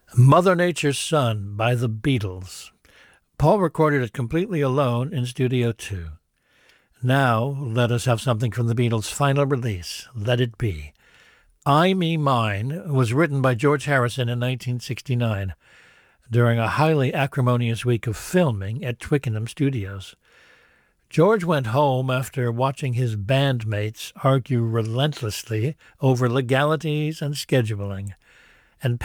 Mother Nature's Son by the Beatles. Paul recorded it completely alone in Studio 2. Now, let us have something from the Beatles' final release, Let It Be. I, Me, Mine was written by George Harrison in 1969 during a highly acrimonious week of filming at Twickenham Studios. George went home after watching his bandmates argue relentlessly over legalities and scheduling.